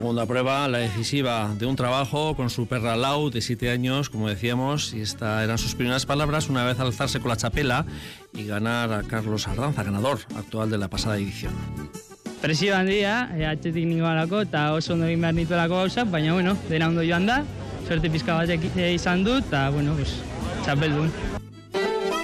Segunda prueba, la decisiva de un trabajo con su perra Lau, de 7 años, como decíamos, y estas eran sus primeras palabras una vez alzarse con la txapela y ganar a Carlos Ardanza, ganador actual de la pasada edición. Presio handia, atzetik ningoalako eta oso ondo egin behar nituelako gauzak, baina bueno, dena ondo joan da, suerte pizka bat izan dut, eta bueno, txapeldun.